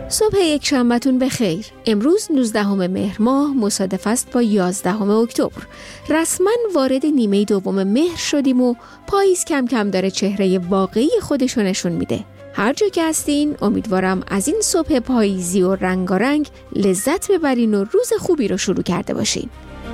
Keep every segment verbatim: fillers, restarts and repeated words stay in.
صبح یک شنبهتون بخیر. امروز نوزدهم مهر ماه مصادف است با یازدهم اکتبر. رسما وارد نیمه دوم مهر شدیم و پاییز کم کم داره چهره واقعی خودشو نشون میده. هر جا که هستین امیدوارم از این صبح پاییزی و رنگارنگ لذت ببرین و روز خوبی رو شروع کرده باشین.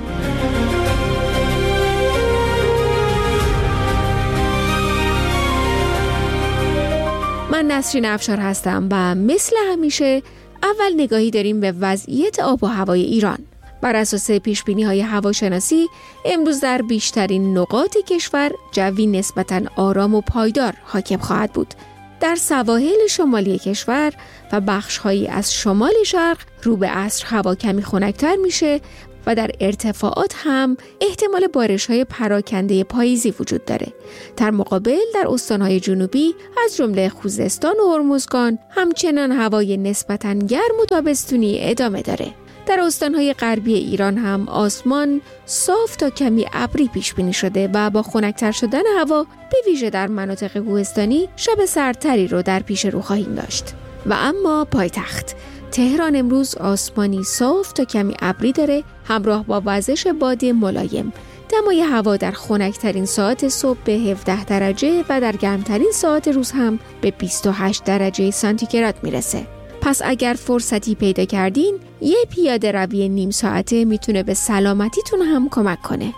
من نسرین افشار هستم و مثل همیشه اول نگاهی داریم به وضعیت آب و هوای ایران. بر اساس پیشبینی‌های هواشناسی امروز در بیشترین نقاط کشور جوی نسبتاً آرام و پایدار حاکم خواهد بود. در سواحل شمالی کشور و بخش‌هایی از شمال شرق رو به عصر هوا کمی خنک‌تر میشه و در ارتفاعات هم احتمال بارش‌های پراکنده پاییزی وجود داره. در مقابل در استان‌های جنوبی از جمله خوزستان و هرمزگان همچنان هوای نسبتاً گرم و تابستونی ادامه داره. در استان‌های غربی ایران هم آسمان صاف تا کمی ابری پیش بینی شده و با خنک‌تر شدن هوا به ویژه در مناطق کوهستانی شب سردتری رو در پیش رو خواهیم داشت. و اما پایتخت تهران امروز آسمانی صاف تا کمی ابری داره، همراه با وزش باد ملایم. دمای هوا در خنک‌ترین ساعت صبح به هفده درجه و در گرمترین ساعت روز هم به بیست و هشت درجه سانتیگراد میرسه. پس اگر فرصتی پیدا کردین، یه پیاده روی نیم ساعته میتونه به سلامتیتون هم کمک کنه.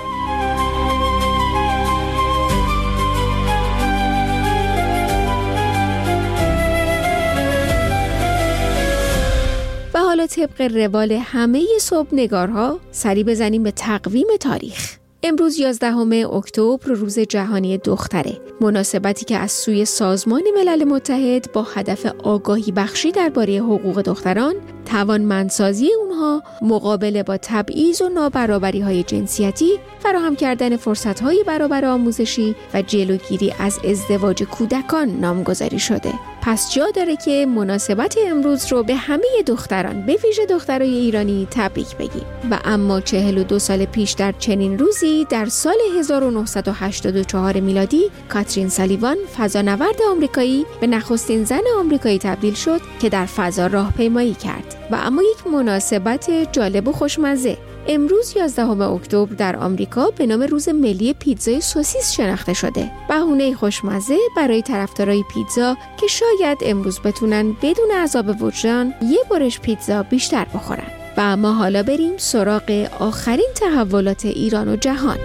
و حالا طبق روال همه صبح نگارها سری بزنیم به تقویم تاریخ. امروز یازدهم اکتبر روز جهانی دختره، مناسبتی که از سوی سازمان ملل متحد با هدف آگاهی بخشی درباره حقوق دختران، توانمندسازی اونها، مقابله با تبعیض و نابرابری‌های جنسیتی، فراهم کردن فرصت‌های برابر آموزشی و جلوگیری از ازدواج کودکان نامگذاری شده. پس جا داره که مناسبت امروز رو به همه دختران، به ویژه دخترای ایرانی تبریک بگیم. و اما چهل و دو سال پیش در چنین روزی در سال هزار و نهصد و هشتاد و چهار میلادی کاترین سالیوان فضانورد آمریکایی به نخستین زن آمریکایی تبدیل شد که در فضا راهپیمایی کرد. و اما یک مناسبت جالب و خوشمزه. امروز یازدهم اکتبر در آمریکا به نام روز ملی پیتزای سوسیس شناخته شده. بهونه خوشمزه برای طرفدارای پیتزا که شاید امروز بتونن بدون عذاب وجدان یه برش پیتزا بیشتر بخورن. و اما حالا بریم سراغ آخرین تحولات ایران و جهان.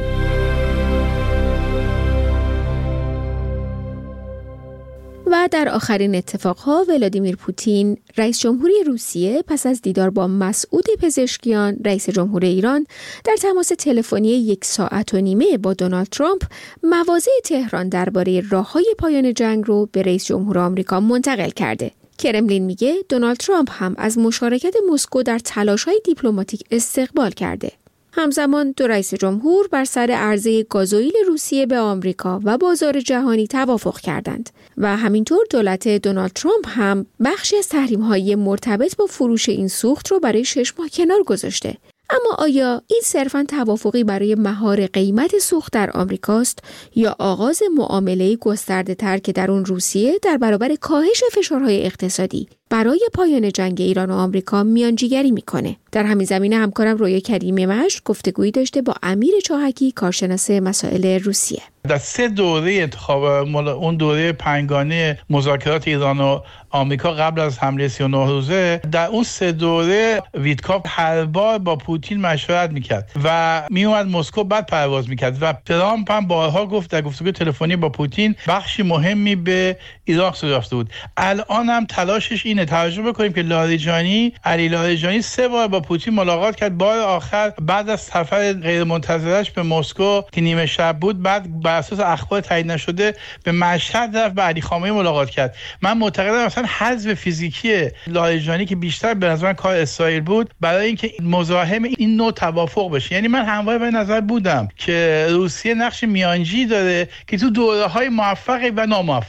و در آخرین اتفاقها ولادیمیر پوتین رئیس جمهوری روسیه پس از دیدار با مسعود پزشکیان رئیس جمهور ایران در تماس تلفنی یک ساعت و نیمه با دونالد ترامپ مواضع تهران درباره راههای پایان جنگ رو به رئیس جمهور آمریکا منتقل کرده. کرملین میگه دونالد ترامپ هم از مشارکت مسکو در تلاش‌های دیپلماتیک استقبال کرده. همزمان دو رئیس جمهور بر سر عرضه گازوئیل روسیه به آمریکا و بازار جهانی توافق کردند و همینطور دولت دونالد ترامپ هم بخشی از تحریم‌های مرتبط با فروش این سوخت رو برای شش ماه کنار گذاشته. اما آیا این صرفاً توافقی برای مهار قیمت سوخت در آمریکاست یا آغاز معامله گسترده‌تر که در اون روسیه در برابر کاهش فشارهای اقتصادی برای پایان جنگ ایران و آمریکا میانجیگری میکنه؟ در همین زمینه همکارم رویا کریمی مشر گفتگویی داشته با امیر چاهکی کارشناس مسائل روسیه. در سه دوره انتخاب اون دوره پنجگانه مذاکرات ایران و آمریکا قبل از حمله سی و نه روزه، در اون سه دوره ویتکاف هر بار با پوتین مشورت میکرد و میومد مسکو بعد پرواز میکرد و ترامپ هم بارها گفت در گفتگو تلفنی با پوتین بخشی مهمی به عراق سپرده بود. الان هم تلاشش اینه. توجه بکنیم که لاریجانی علی لاریجانی سه بار با پوتین ملاقات کرد. بار آخر بعد از سفر غیر منتظرش به مسکو که نیمه شب بود، بعد بر اساس اخبار تایید نشده به مشهد رفت به علی خامنه‌ای ملاقات کرد. من معتقدم مثلا حذف فیزیکی لاریجانی که بیشتر به نظر من کار اسرائیل بود برای اینکه مزاحم این نوع توافق بشه. یعنی من همواره به نظر بودم که روسیه نقش میانجی داره که تو دوره‌های موفق و ناموفق.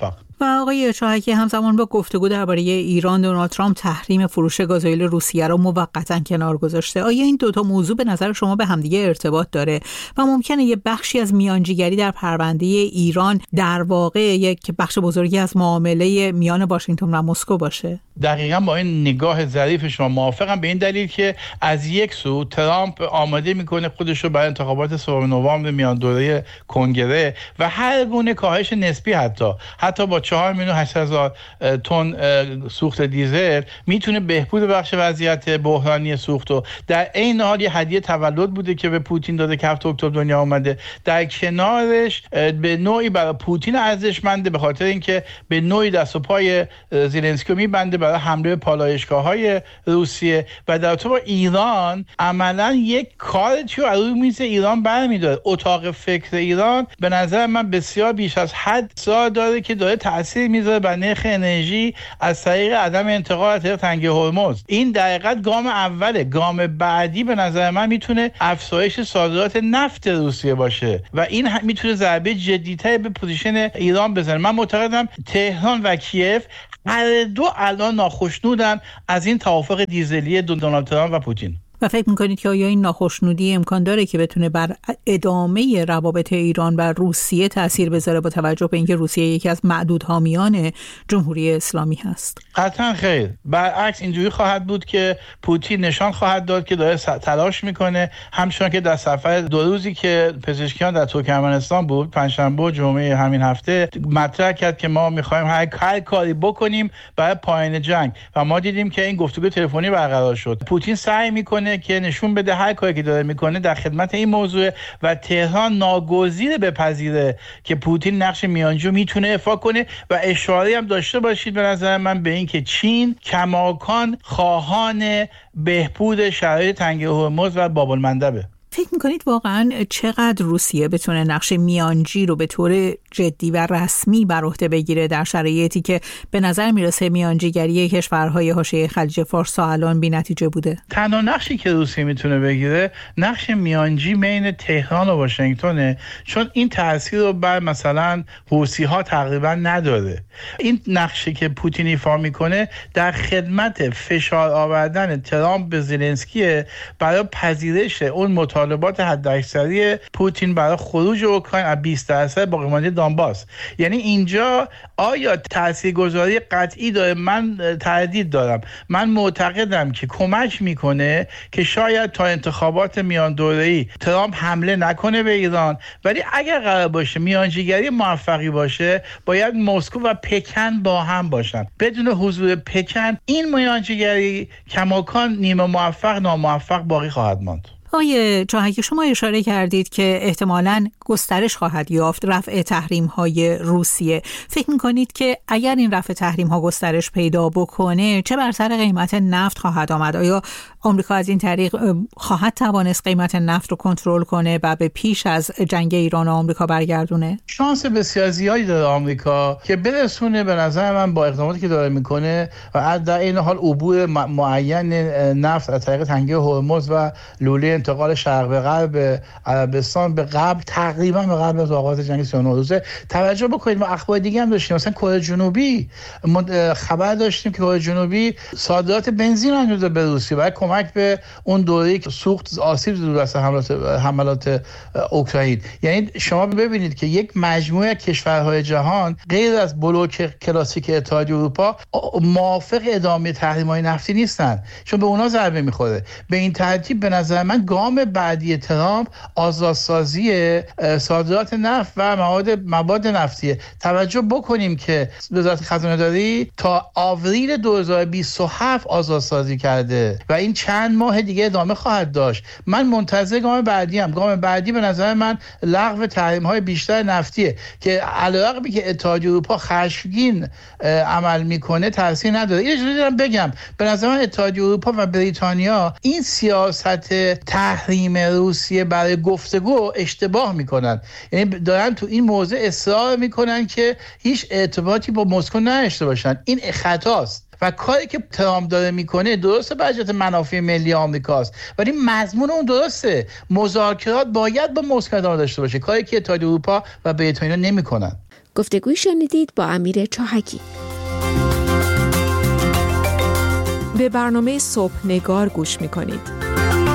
و آقای چاهکی همزمان با گفتگو درباره ایران، دونالد ترامپ تحریم فروش گازوئیل روسیه را موقتا کنار گذاشته. آیا این دوتا موضوع به نظر شما به همدیگه ارتباط داره و ممکنه یه بخشی از میانجیگری در پرونده ایران در واقع یک بخش بزرگی از معامله میان واشنگتن و مسکو باشه؟ دقیقاً با این نگاه ظریف شما موافقم، به این دلیل که از یک سو ترامپ آماده میکنه خودش رو برای انتخابات سوم نوامبر میان دوره کنگره و هر گونه کاهش نسبی حتی حتی با چهار میلیون و هشتصد هزار تن سوخت دیزل میتونه بهبود بخش وضعیت بحرانی سوخت. و در این حال یه هدیه تولد بوده که به پوتین داده که هفته اکتبر دنیا اومده، در کنارش به نوعی برای پوتین ارزشمنده به خاطر اینکه به نوعی دست و پای زلنسکی میبنده برای حمله پالایشگاه‌های روسیه و در تو با ایران عملاً یک کارتی رو روی میز ایران برمی‌داره. اتاق فکر ایران به نظر من بسیار بیش از حد سا داره که داره تأثیر میذاره بر نرخ انرژی از طریق عدم انتقال از طریق تنگه هرمز. این دقیقاً گام اوله. گام بعدی به نظر من میتونه افزایش صادرات نفت روسیه باشه و این میتونه ضربه جدی‌تر به پوزیشن ایران بزنه. من معتقدم تهران و کیف هر دو الان ناخشنودن از این توافق دیزلی دونالد ترامپ و پوتین. و فکر میکنید که آیا این ناخشنودی امکان داره که بتونه بر ادامه روابط ایران و روسیه تأثیر بذاره با توجه به اینکه روسیه یکی از معدود حامیان جمهوری اسلامی هست؟ قطعا خیر. برعکس اینجوری خواهد بود که پوتین نشان خواهد داد که داره تلاش میکنه، همچنان که در سفر دو روزی که پزشکیان در ترکمنستان بود پنجشنبه و جمعه همین هفته مطرح کرد که ما میخوایم هر, هر کاری بکنیم برای پایان جنگ و ما دیدیم که این گفتگو تلفنی برقرار شد. پوتین سعی میکنه که نشون بده هر کاری که داره میکنه در خدمت این موضوع و تهران ناگزیر بپذیره که پوتین نقش میانجی میتونه ایفا کنه. و اشاره هم داشته باشید به نظر من به این که چین کماکان خواهان بهبود شرایط تنگه هرمز و باب المندبه. فکر میکنید واقعا چقدر روسیه بتونه نقش میانجی رو به طور جدی و رسمی بر عهده بگیره در شرایطی که به نظر میرسه میانجیگری کشورهای حاشیه خلیج فارس تا الان بی نتیجه بوده؟ تنها نقشی که روسیه میتونه بگیره نقش میانجی بین تهران و واشنگتنه، چون این تاثیر رو بر مثلا حوثی ها تقریبا نداره. این نقشی که پوتین ایفا میکنه در خدمت فشار آوردن ترامپ به زلنسکی برای پذیرش اون مطالبات حداکثری پوتین برای خروج اوکراین از بیست درصد باقی مانده دانباس. یعنی اینجا آیا تاثیرگذاری قطعی داره؟ من تردید دارم. من معتقدم که کمک میکنه که شاید تا انتخابات میان دوره‌ای ترامپ حمله نکنه به ایران، ولی اگر قرار باشه میانجیگری موفقی باشه باید مسکو و پکن با هم باشن. بدون حضور پکن این میانجیگری کماکان نیمه موفق ناموفق باقی خواهد ماند. آقای چاهکی، شما اشاره کردید که احتمالاً گسترش خواهد یافت رفع تحریم‌های روسیه. فکر می‌کنید که اگر این رفع تحریم‌ها گسترش پیدا بکنه چه بر سر قیمت نفت خواهد آمد؟ آیا آمریکا از این طریق خواهد توانست قیمت نفت رو کنترل کنه و به پیش از جنگ ایران و آمریکا برگردونه؟ شانس بسیار زیادی داره آمریکا که برسونه به نظر من با اقداماتی که داره میکنه و در این حال عبور معین نفت از طریق تنگه هرمز و لوله انتقال شرق به غرب عربستان به قبل تقریبا به قبل از آغاز جنگ سی و نه روزه. توجه بکنید ما اخبار دیگه هم داشتیم، مثلا کره جنوبی خبر داشتیم که کره جنوبی صادرات بنزین انجام داده به روسیه برای کمک به اون دوره‌ای که سوخت آسیب دیده از حملات حملات اوکراین. یعنی شما ببینید که یک مجموعه از کشورهای جهان غیر از بلوک کلاسیک اتحادیه اروپا موافق ادامه تحریم‌های نفتی نیستن، چون به اونا ضربه می‌خوره. به این ترتیب به نظر من گام بعدی ترامپ آزادسازی صادرات نفت و مواد مواد نفتیه. توجه بکنیم که وزارت خزانه‌داری تا آوریل دو هزار و بیست و هفت آزادسازی کرده و این چند ماه دیگه ادامه خواهد داشت. من منتظر گام بعدی ام. گام بعدی به نظر من لغو تحریم‌های بیشتر نفتیه که علیرغمی که اتحادیه اروپا خشمگین عمل میکنه تاثیر نداره. اینو دارم بگم به نظر من اتحادیه اروپا و بریتانیا این سیاست تحریم روسیه برای گفتگو اشتباه میکنن. یعنی دارن تو این موضوع اصرار میکنن که هیچ ارتباطی با مسکو نداشته باشن. این خطاست و کاری که ترامپ داره میکنه درسته به جهت منافع ملی آمریکاست، ولی مضمون اون درسته. مذاکرات باید با مسکو ادامه داشته باشه، کاری که اتحادیه اروپا و بریتانیا نمیکنن. گفتگوی شنیدید با امیر چاهکی. به برنامه صبح نگار گوش می‌کنید.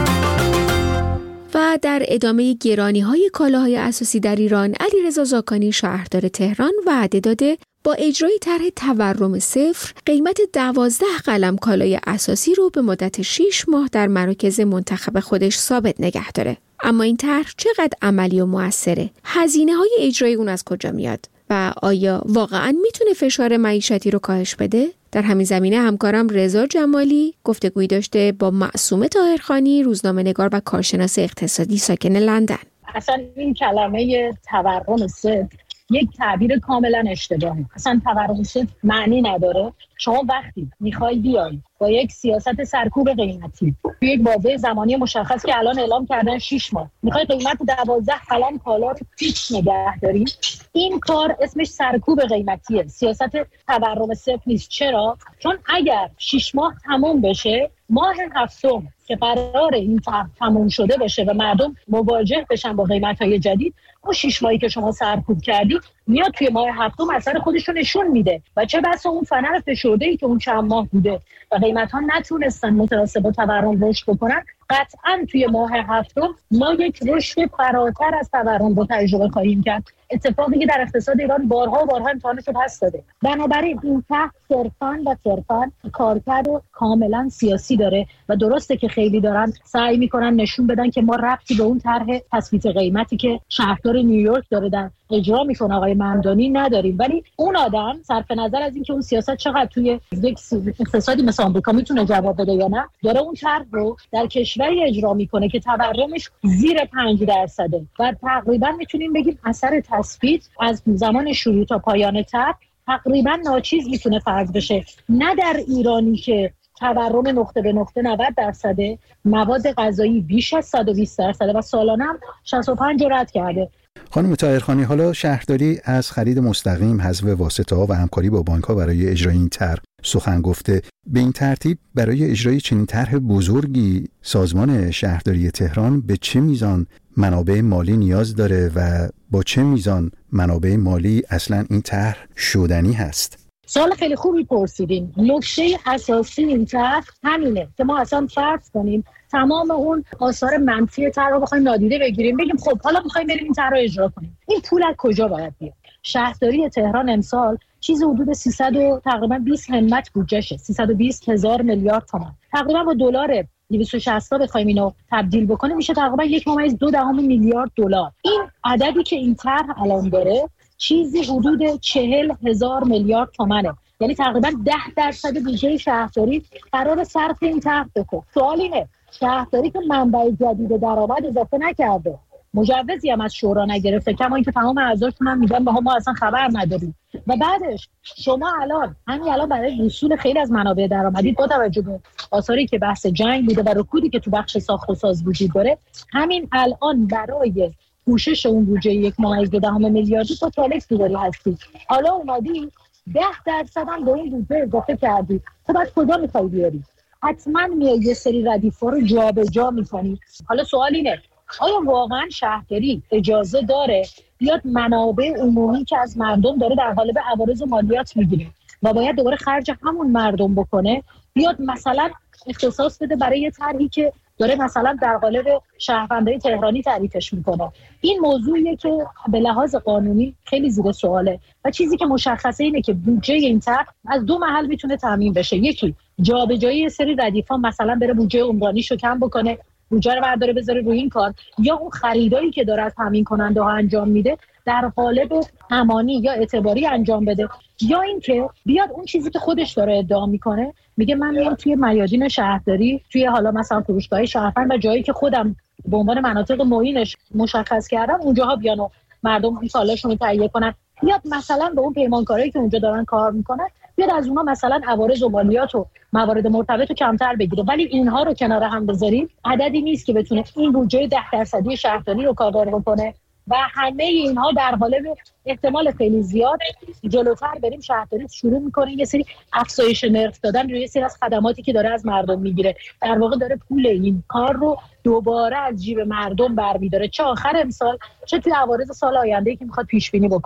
و در ادامه گرانی‌های کالاهای اساسی در ایران، علیرضا زاکانی شهردار تهران وعده داده با اجرای طرح تورم صفر قیمت دوازده قلم کالای اساسی رو به مدت شش ماه در مراکز منتخب خودش ثابت نگه داره. اما این طرح چقدر عملی و موثره؟ هزینه‌های اجرای اون از کجا میاد؟ و آیا واقعاً میتونه فشار معیشتی رو کاهش بده؟ در همین زمینه همکارم رضا جمالی گفتگویی داشته با معصومه طاهرخانی، روزنامه‌نگار و کارشناس اقتصادی ساکن لندن. اصلا این کلمه تورم صفر یک تعبیر کاملا اشتباهه. اصلا تورم صفر معنی نداره. شما وقتی میخوای بیای با یک سیاست سرکوب قیمتی توی یک بازه زمانی مشخص که الان اعلام کردن شش ماه میخوای قیمت دوازده قلم کالا رو فیکس نگه داری، این کار اسمش سرکوب قیمتیه، سیاست تورم صفر نیست. چرا؟ چون اگر شش ماه تموم بشه، ماه هفتم که قرار این تموم شده بشه و مردم مواجه بشن با قیمت‌های جدید، اون شش ماهی که شما سرکوب کردی میاد توی ماه هفتم اثر خودش رو نشون میده و چه بسا اون فنر فشرده‌ای که اون چند ماه بوده و قیمت‌ها نتونستن متناسب با تورم رشد بکنن، قطعاً توی ماه هفتم ما یک رشد فراتر از تورم رو تجربه خواهیم کرد. اتفاقی که در اقتصاد ایران بارها و بارها امتحانش رو پس داده. بنابراین این طرح صرفاً و صرفاً کارکرد کاملاً سیاسی داره و درسته که خیلی دارن سعی میکنن نشون بدن که ما ربطی به اون طرح تثبیت قیمتی که شهردار نیویورک داره در اجرا میکنه آقای ممدانی نداریم. ولی اون آدم صرف نظر از اینکه اون سیاست چقدر توی یک اقتصادی مثل آمریکا میتونه جواب بده یا نه، داره اون طرح رو در کشوری اجرا میکنه که تورمش زیر پنج درصده و تقریبا میتونیم بگیم اثر تثبیت از زمان شروع تا پایان طرح تقریبا ناچیز میتونه فرض بشه. نه در ایرانی که تورم نقطه به نقطه نود درصده، مواد غذایی بیش از صد و بیست درصده و سالانه هم شصت و پنج رد کرده. خانم طاهرخانی، حالا شهرداری از خرید مستقیم، حذف واسطه‌ها و همکاری با بانک‌ها برای اجرای این طرح سخن گفته. به این ترتیب برای اجرای چنین طرح بزرگی سازمان شهرداری تهران به چه میزان منابع مالی نیاز داره و با چه میزان منابع مالی اصلا این طرح شدنی هست؟ سوال خیلی خوبی پرسیدین. نکته اساسی این طرح همینه که ما اصلا فرض کنیم تمام اون آثار منفی طرح رو بخوایم نادیده بگیریم، بگیم خب حالا می‌خوایم بریم این طرح رو اجرا کنیم. این پول از کجا باید بیاد؟ شهرداری تهران امسال چیز حدود سیصد و تقریبا بیست همت بودجهشه، سیصد و بیست هزار میلیارد تومان. تقریبا با دلار دویست و شصت بخوایم اینو تبدیل بکنیم میشه تقریبا یک ممیز دو دهم میلیارد دلار. این عددی که این طرح الان داره چیزی حدود چهل هزار میلیارد تومانه، یعنی تقریبا ده درصد بودجه شهرداری قرار صرف این طرح بشه. سوال اینه شهرداری که منبع جدید درآمد اضافه نکرده، مجوزی هم از شورا نگرفته، کما اینکه تمام اعضاشون هم میگن ما ما اصلا خبر نداریم، و بعدش شما الان همین الان برای وصول خیلی از منابع درآمدی با توجه به آثاری که بحث جنگ بوده و رکودی که تو بخش ساخت و ساز وجود داره، همین الان برای پوشش اون بودجه یک ممیز دو دهم میلیاردی تو تالکس داری هستی، حالا اومدی ده درصد هم به این بودجه اضافه کردی. تو بعد کجا میخوای بیاری؟ حتما میای یه سری ردیف‌ها رو جابجا می‌کنی. حالا سوال اینه آیا واقعا شهرداری اجازه داره بیاد منابع عمومی که از مردم داره در قالب عوارض و مالیات میگیره و باید دوباره خرج همون مردم بکنه، بیاد مثلا اختصاص بده برای یه طرحی که داره مثلا در قالب شهروندای تهرانی تعریفش میکنه؟ این موضوعیه که به لحاظ قانونی خیلی زیر سواله و چیزی که مشخصه اینه که بودجه این طرح از دو محل میتونه تامین بشه. یکی جابجایی یه سری ردیفا، مثلا بره بودجه عمرانیشو کم بکنه، بودجه رو برداره بذاره روی این کار، یا اون خریدایی که داره از تامین کننده ها انجام میده در قالب امانی یا اعتباری انجام بده، یا اینکه بیاد اون چیزی که خودش داره ادعا میکنه میگه من میام توی میادین شهرداری، توی حالا مثلا فروشگاه شهروند و جایی که خودم به عنوان مناطق معینش مشخص کردم اونجاها بیان و مردم این کالاشو تهیه کنن، بیاد مثلا به اون پیمانکارایی که اونجا دارن کار میکنن بیاد از اونها مثلا عوارض و مالیات و موارد مرتبط رو کمتر بگیره. ولی اینها رو کنار هم بذاریم عددی نیست که بتونه این بودجه ده درصدی شهرداری رو کاور بکنه و همه اینها در قالب احتمال خیلی زیاد جلوتر بریم شهرداری شروع میکنه یه سری افزایش نرخ دادن روی یه سری از خدماتی که داره از مردم میگیره، در واقع داره پول این کار رو دوباره از جیب مردم برمیداره، چه آخر امسال چه توی عوارض سال آینده که میخواد پیش بینی بکنه.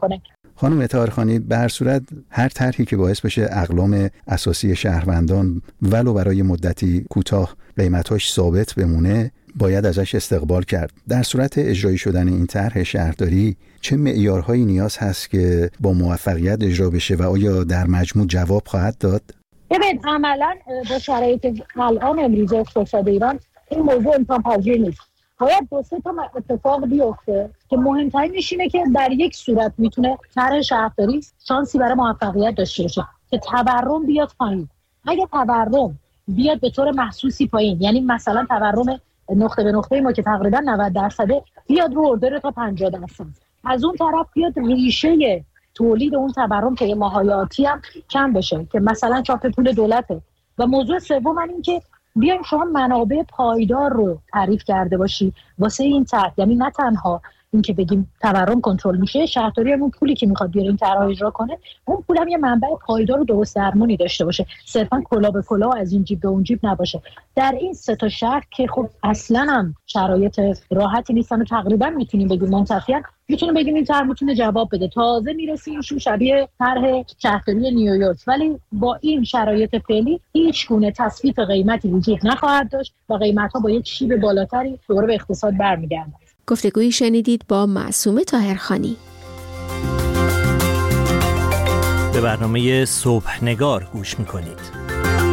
خانم طاهرخانی، به هر صورت هر طرحی که باعث بشه اقلام اساسی شهروندان ولو برای مدتی کوتاه قیمتاش ثابت بمونه باید ازش استقبال کرد. در صورت اجرایی شدن این طرح شهرداری چه معیارهایی نیاز هست که با موفقیت اجرا بشه و آیا در مجموع جواب خواهد داد؟ ببین عملاً با شرایط الان امروز اقتصاد ایران این موضوع امکان پذیر نیست. باید دو سه تا اتفاق بیفته که مهمترینش اینه که در یک صورت میتونه طرح شهرداری شانسی برای موفقیت داشته باشه که تورم بیاد پایین. اگه تورم بیاد به طور محسوسی پایین، یعنی مثلا تورم نقطه به نقطه ما که تقریبا نود درصده بیاد رو اردر تا پنجاه درصد، از اون طرف بیاد ریشه تولید اون تورم که ماهای آتی هم کم بشه که مثلا چاپ پول دولته. و موضوع سوم این که بیایم شما منابع پایدار رو تعریف کرده باشی واسه این طرح، یعنی نه تنها این که بگیم تورم کنترل میشه، شهرداری هم اون پولی که میخواد بیاره این طرح اجرا کنه اون پول هم یه منبع پایدار و درست درمونی داشته باشه، صرفا کلا به کلا از این جیب به اون جیب نباشه. در این سه تا شهر که خب اصلا هم شرایط راحتی نیستن و تقریبا میتونیم بگیم منتفیان، میتونیم بگیم این طرح میتونه جواب بده. تازه میرسیم شو شبیه طرح شهرداری نیویورک، ولی با این شرایط فعلی هیچ گونه تثبیت قیمتی وجود نخواهد داشت و قیمت‌ها با یک شیب بالاتری دوباره به اقتصاد برمیگردن. گفتگویی شنیدید با معصومه طاهرخانی. به برنامه صبحنگار گوش میکنید.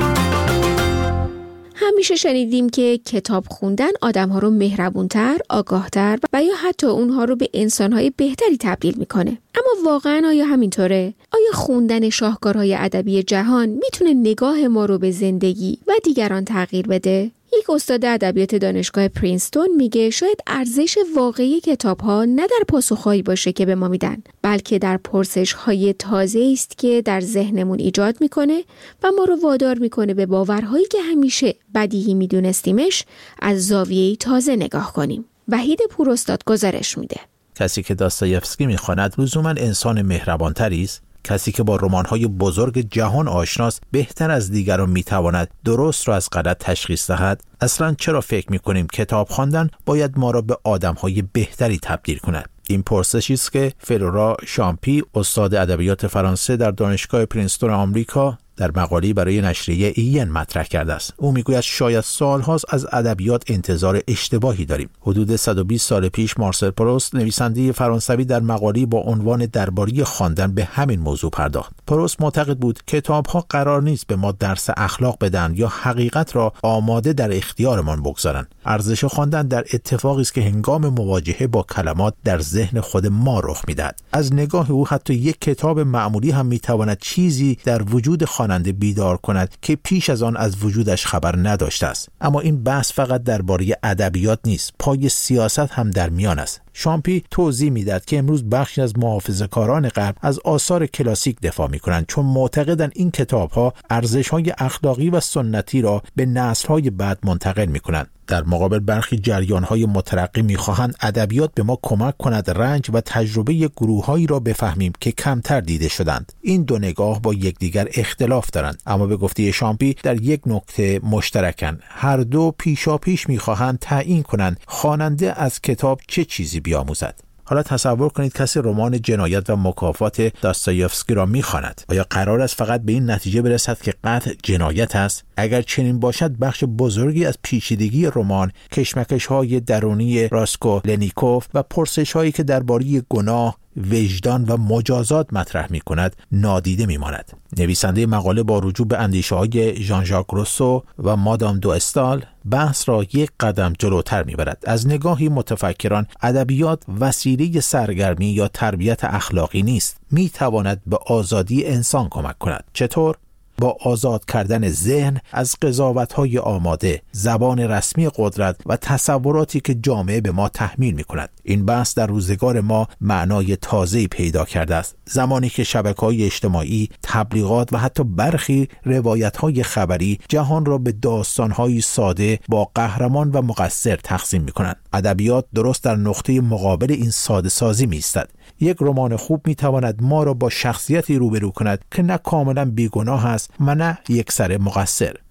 همیشه شنیدیم که کتاب خوندن آدم‌ها رو مهربون‌تر، آگاه‌تر و یا حتی اونها رو به انسان‌های بهتری تبدیل میکنه. اما واقعاً آیا همینطوره؟ آیا خوندن شاهکارهای ادبی جهان میتونه نگاه ما رو به زندگی و دیگران تغییر بده؟ یک استاد ادبیات دانشگاه پرینستون میگه شاید ارزش واقعی کتاب‌ها نه در پاسخهایی باشه که به ما میدن، بلکه در پرسش‌های تازه‌ای است که در ذهنمون ایجاد میکنه و ما رو وادار میکنه به باورهایی که همیشه بدیهی میدونستیمش از زاویه‌ای تازه نگاه کنیم. وحید پوراستاد گزارش میده. کسی که داستایفسکی میخواند لزوما انسان مهربانتری است. کسی که با رمان‌های بزرگ جهان آشناست بهتر از دیگران میتواند درست را از غلط تشخیص دهد. اصلا چرا فکر میکنیم کتاب خواندن باید ما را به آدم‌های بهتری تبدیل کند؟ این پرسشی است که فلورا شامپی، استاد ادبیات فرانسه در دانشگاه پرینستون آمریکا، در مقاله‌ای برای نشریه این مطرح کرده است. او میگوید شاید سال‌هاست از ادبیات انتظار اشتباهی داریم. حدود صد و بیست سال پیش مارسل پروست، نویسنده فرانسوی، در مقاله‌ای با عنوان درباره خواندن به همین موضوع پرداخت. پروست معتقد بود کتاب‌ها قرار نیست به ما درس اخلاق بدن یا حقیقت را آماده در اختیارمان بگذارند. ارزش خواندن در اتفاقی است که هنگام مواجهه با کلمات در ذهن خود ما رخ می‌دهد. از نگاه او حتی یک کتاب معمولی هم می‌تواند چیزی در وجود خواننده بیدار کند که پیش از آن از وجودش خبر نداشته است. اما این بحث فقط درباره ادبیات نیست، پای سیاست هم در میان است. شامپی توضیح میداد که امروز بخشی از محافظه‌کاران غرب از آثار کلاسیک دفاع میکنند چون معتقدند این کتاب‌ها ارزش‌های اخلاقی و سنتی را به نسل‌های بعد منتقل میکنند. در مقابل برخی جریان‌های مترقی می‌خواهند ادبیات به ما کمک کند رنج و تجربه گروه‌هایی را بفهمیم که کمتر دیده شدند. این دو نگاه با یکدیگر اختلاف دارند، اما به گفته شامپی در یک نکته مشترکند. هر دو پیشاپیش می‌خواهند تعیین کنند خواننده از کتاب چه چیزی بیاموزد. حالا تصور کنید کسی رمان جنایت و مکافات داستایفسکی را می‌خواند. آیا قرار است فقط به این نتیجه برسد که قتل جنایت است؟ اگر چنین باشد بخش بزرگی از پیچیدگی رمان، کشمکش‌های درونی راسکولنیکوف و پرسش‌هایی که درباره گناه، وجدان و مجازات مطرح می کند نادیده می ماند. نویسنده مقاله با رجوع به اندیشه های ژان ژاک روسو و مادام دو استال بحث را یک قدم جلوتر می برد. از نگاهی متفکران ادبیات وسیله سرگرمی یا تربیت اخلاقی نیست، می تواند به آزادی انسان کمک کند. چطور؟ با آزاد کردن ذهن از قضاوت‌های آماده، زبان رسمی قدرت و تصوراتی که جامعه به ما تحمیل می‌کند. این بحث در روزگار ما معنای تازه‌ای پیدا کرده است. زمانی که شبکه‌های اجتماعی، تبلیغات و حتی برخی روایت‌های خبری جهان را به داستان‌های ساده با قهرمان و مقصر تقسیم می‌کنند. ادبیات درست در نقطه مقابل این ساده سازی می‌ایستد. یک رمان خوب می‌تواند ما را با شخصیتی روبرو کند که نه کاملا بیگناه است و نه یکسره مقصر.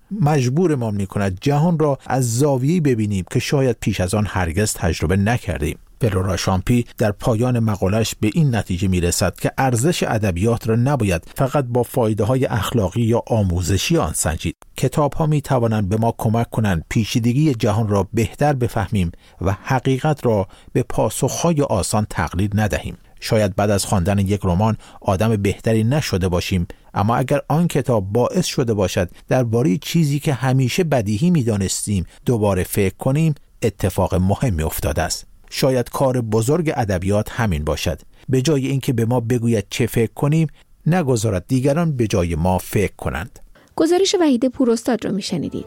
مجبورمان می‌کند جهان را از زاویه‌ای ببینیم که شاید پیش از آن هرگز تجربه نکردیم. فلورا شامپی در پایان مقالش به این نتیجه میرسد که ارزش ادبیات را نباید فقط با فایده‌های اخلاقی یا آموزشی آن سنجید. کتاب‌ها می‌توانند به ما کمک کنند پیچیدگی جهان را بهتر بفهمیم و حقیقت را به پاسخ‌های آسان تقلید ندهیم. شاید بعد از خواندن یک رمان آدم بهتری نشده باشیم، اما اگر آن کتاب باعث شده باشد درباره چیزی که همیشه بدیهی می‌دانستیم دوباره فکر کنیم، اتفاق مهمی افتاده است. شاید کار بزرگ ادبیات همین باشد. به جای اینکه به ما بگوید چه فکر کنیم، نگذارد دیگران به جای ما فکر کنند. گزارش وحید پوراستاد رو میشنیدید.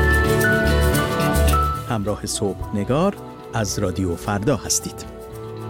همراه صبح نگار از رادیو فردا هستید.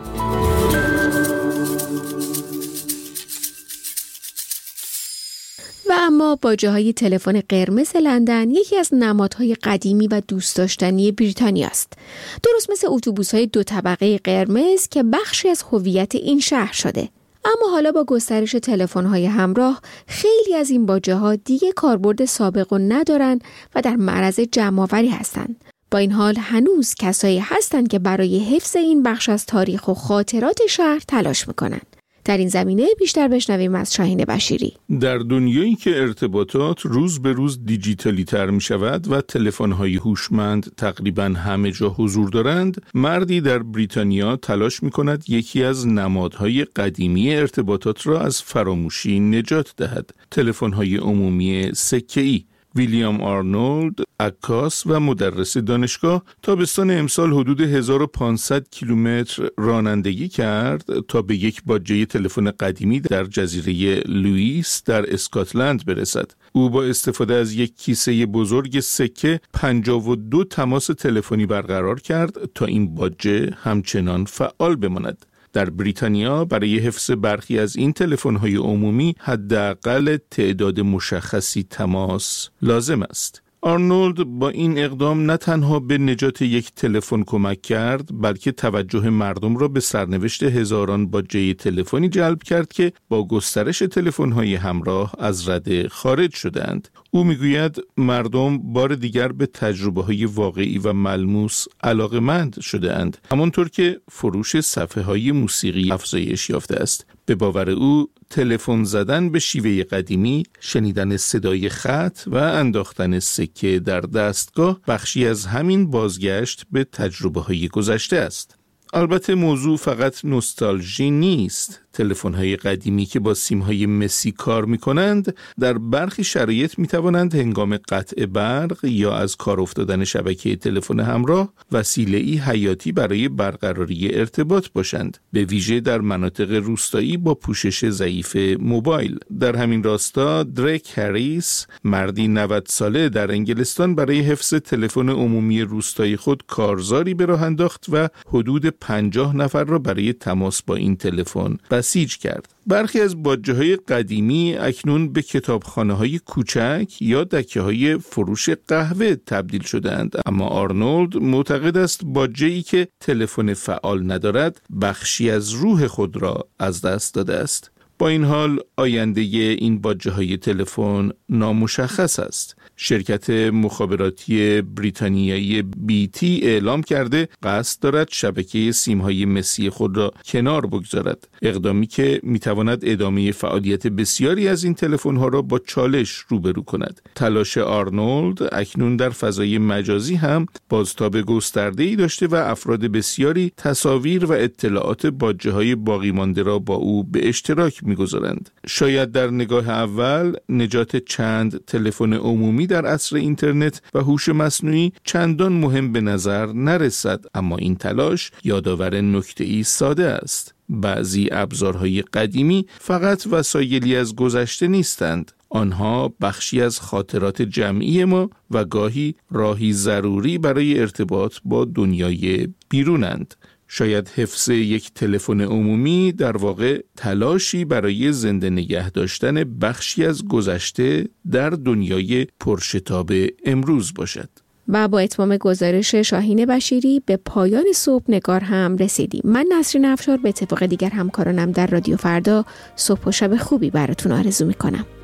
و اما باجه‌های تلفن قرمز لندن یکی از نمادهای قدیمی و دوست داشتنی بریتانیا است. درست مثل اتوبوس‌های دو طبقه قرمز که بخشی از هویت این شهر شده. اما حالا با گسترش تلفن‌های همراه خیلی از این باجه‌ها دیگه کاربرد سابق رو ندارن و در معرض جمع‌آوری هستن. با این حال هنوز کسایی هستن که برای حفظ این بخش از تاریخ و خاطرات شهر تلاش میکنن. در این زمینه بیشتر بشنویم از شاهین بشیری. در دنیایی که ارتباطات روز به روز دیجیتالی تر می شود و تلفن‌های هوشمند تقریباً همه جا حضور دارند، مردی در بریتانیا تلاش می کند یکی از نمادهای قدیمی ارتباطات را از فراموشی نجات دهد: تلفن‌های عمومی سکه‌ای. ویلیام آرنولد، عکاس و مدرس دانشگاه، تابستان امسال حدود هزار و پانصد کیلومتر رانندگی کرد تا به یک باجه تلفن قدیمی در جزیره لوئیس در اسکاتلند برسد. او با استفاده از یک کیسه بزرگ سکه پنجاه و دو تماس تلفنی برقرار کرد تا این باجه همچنان فعال بماند. در بریتانیا برای حفظ برخی از این تلفن‌های عمومی حداقل تعداد مشخصی تماس لازم است. آرنولد با این اقدام نه تنها به نجات یک تلفن کمک کرد، بلکه توجه مردم را به سرنوشت هزاران باجه تلفنی جلب کرد که با گسترش تلفن‌های همراه از رده خارج شدند. او میگوید مردم بار دیگر به تجربه‌های واقعی و ملموس علاقه‌مند شده‌اند، همانطور که فروش صفحه‌های موسیقی افزایش یافته است. به باور او تلفن زدن به شیوه قدیمی، شنیدن صدای خط و انداختن سکه در دستگاه بخشی از همین بازگشت به تجربه‌های گذشته است. البته موضوع فقط نوستالژی نیست. تلفن‌های قدیمی که با سیم‌های مسی کار می‌کنند، در برخی شرایط می‌توانند هنگام قطع برق یا از کار افتادن شبکه تلفن همراه وسیله‌ای حیاتی برای برقراری ارتباط باشند، به ویژه در مناطق روستایی با پوشش ضعیف موبایل. در همین راستا دریک هریس، مردی نود ساله در انگلستان، برای حفظ تلفن عمومی روستایی خود کارزاری به راه انداخت و حدود پنجاه نفر را برای تماس با این تلفن بسیج کرد. برخی از باجه‌های قدیمی اکنون به کتابخانه‌های کوچک یا دکه‌های فروش قهوه تبدیل شده‌اند، اما آرنولد معتقد است باجه‌ای که تلفن فعال ندارد بخشی از روح خود را از دست داده است. با این حال آینده این باجه‌های تلفن نامشخص است. شرکت مخابراتی بریتانیایی بی تی اعلام کرده قصد دارد شبکه سیم‌های مسی خود را کنار بگذارد، اقدامی که می‌تواند ادامه فعالیت بسیاری از این تلفن‌ها را با چالش روبرو کند. تلاش آرنولد اکنون در فضای مجازی هم بازتاب گسترده‌ای داشته و افراد بسیاری تصاویر و اطلاعات باجه‌های باقی مانده را با او به اشتراک می‌گذارند. شاید در نگاه اول نجات چند تلفن عمومی در عصر اینترنت و هوش مصنوعی چندان مهم به نظر نرسد، اما این تلاش یادآور نکته‌ای ساده است: بعضی ابزارهای قدیمی فقط وسایلی از گذشته نیستند، آنها بخشی از خاطرات جمعی ما و گاهی راهی ضروری برای ارتباط با دنیای بیرونند. شاید حفظ یک تلفن عمومی در واقع تلاشی برای زنده نگه داشتن بخشی از گذشته در دنیای پرشتاب امروز باشد. و با اتمام گزارش شاهین بشیری به پایان صبح نگار هم رسیدیم. من نسرین افشار به اتفاق دیگر همکارانم در رادیو فردا صبح و شب خوبی براتون آرزو میکنم.